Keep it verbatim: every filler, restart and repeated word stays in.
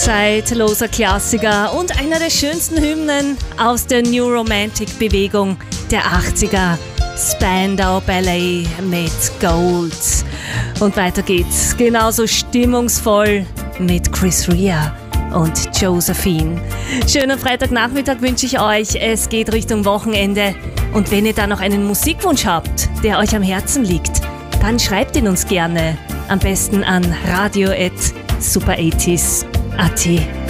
zeitloser Klassiker und einer der schönsten Hymnen aus der New Romantic Bewegung der achtziger. Spandau Ballet mit Gold. Und weiter geht's genauso stimmungsvoll mit Chris Rea und Josephine. Schönen Freitagnachmittag wünsche ich euch. Es geht Richtung Wochenende. Und wenn ihr da noch einen Musikwunsch habt, der euch am Herzen liegt, dann schreibt ihn uns gerne. Am besten an radio at super achtzig punkt at.